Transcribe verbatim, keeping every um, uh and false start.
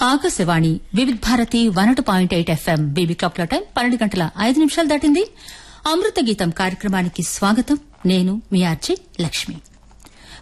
ఆకాశవాణి వివిధ Bharati one point eight FM BB clock లో time పన్నెండు గంటల ఐదు నిమిషాలు దాటింది. అమృత గీతం కార్యక్రమానికి స్వాగతం. నేను మీ ఆర్జే లక్ష్మి.